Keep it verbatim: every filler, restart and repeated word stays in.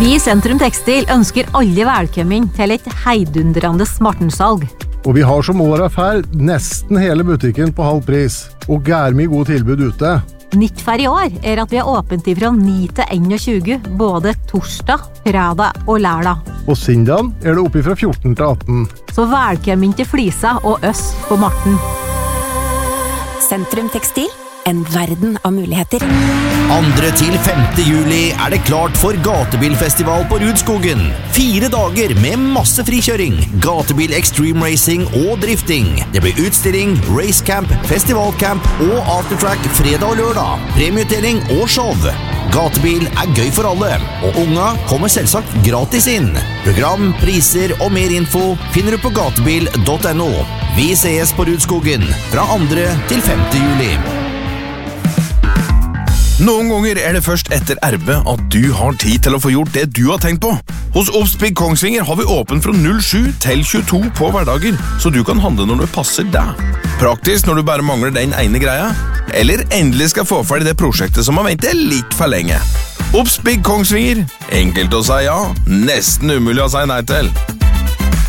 Vi i Sentrum Tekstil ønsker alle velkommen til et heidundrende Martensalg. Og vi har som året ferd nesten hele butikken på halv pris, og gærmig god tilbud ute. Nytt for i år er at vi er åpent fra ni til enogtjue, både torsdag, fredag og lørdag. Og sindagen er det oppe fra fjorten til atten. Så velkommen til Flisa og Øss på Marten. Sentrum Tekstil, en verden av muligheter. andre til femte juli er det klart for gatebilfestival på Rudskogen. Fire dager med masse frikjøring, gatebil extreme racing og drifting. Det blir utstilling, racecamp, festivalcamp og aftertrack fredag og lørdag. Premieutdeling og show. Gatebil er gøy for alle, og unga kommer selvsagt gratis inn. Program, priser og mer info finner du på gatebil punktum no. Vi ses på Rudskogen fra andre til femte juli. Noen ganger er det først etter erbe at du har tid til å få gjort det du har tenkt på. Hos Obsbygg Kongsvinger har vi åpen fra null sju til tjueto på hverdager, så du kan handle når det passer deg. Praktisk når du bare mangler den ene greia, eller endelig skal få ferdig det prosjektet som har ventet litt for lenge. Obsbygg Kongsvinger, enkelt å si ja, nesten umulig å si nei til.